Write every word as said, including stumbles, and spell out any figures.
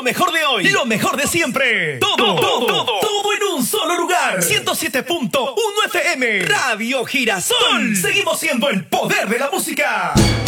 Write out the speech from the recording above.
mejor de hoy, lo mejor de siempre. Todo, todo, todo, todo, todo en un solo lugar. ciento siete punto uno F M. Radio Girasol. Seguimos siendo el poder de la música.